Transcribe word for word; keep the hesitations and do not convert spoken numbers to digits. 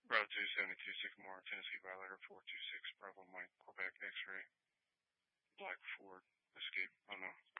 Bravo two seventy-two Sycamore, Tennessee Violator four two six Bravo Mike, Quebec X-ray, Black Ford, escape, oh no,